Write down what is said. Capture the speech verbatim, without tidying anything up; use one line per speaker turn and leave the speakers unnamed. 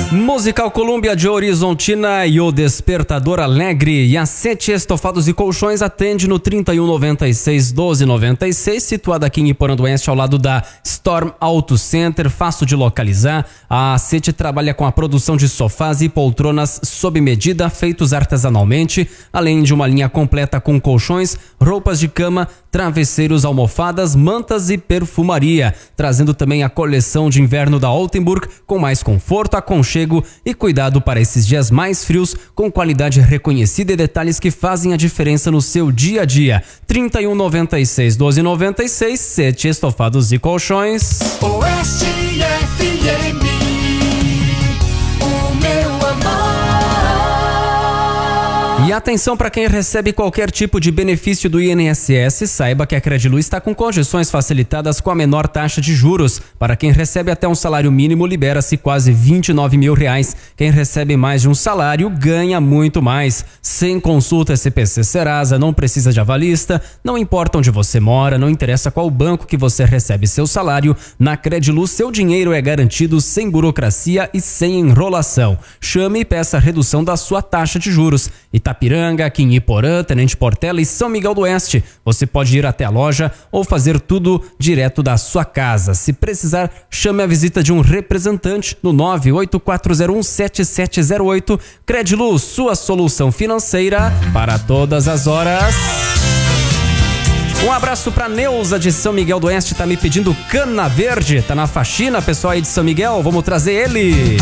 Musical Colômbia de Horizontina e o Despertador Alegre. E a Sete Estofados e Colchões atende no trinta e um, noventa e seis, doze, noventa e seis, situada aqui em Iporanduense, ao lado da Storm Auto Center, fácil de localizar. A Sete trabalha com a produção de sofás e poltronas sob medida, feitos artesanalmente, além de uma linha completa com colchões, roupas de cama, travesseiros, almofadas, mantas e perfumaria, trazendo também a coleção de inverno da Altenburg, com mais conforto, aconchego e cuidado para esses dias mais frios, com qualidade reconhecida e detalhes que fazem a diferença no seu dia a dia. trinta e um, noventa e seis, doze, noventa e seis, Sete Estofados e Colchões.
Oeste F M, o meu amor.
E atenção para quem recebe qualquer tipo de benefício do I N S S, saiba que a Credilu está com condições facilitadas com a menor taxa de juros. Para quem recebe até um salário mínimo, libera-se quase vinte e nove mil reais. Quem recebe mais de um salário, ganha muito mais. Sem consulta S P C Serasa, não precisa de avalista, não importa onde você mora, não interessa qual banco que você recebe seu salário, na Credilu seu dinheiro é garantido sem burocracia e sem enrolação. Chame e peça a redução da sua taxa de juros. Itapiranga, aqui em Iporã, Tenente Portela e São Miguel do Oeste. Você pode ir até a loja ou fazer tudo direto da sua casa. Se precisar, chame a visita de um representante no nove oito quatro zero um, sete sete zero oito. Credilu, sua solução financeira para todas as horas. Um abraço pra Neuza de São Miguel do Oeste, tá me pedindo cana verde, tá na faxina, pessoal aí de São Miguel, vamos trazer ele.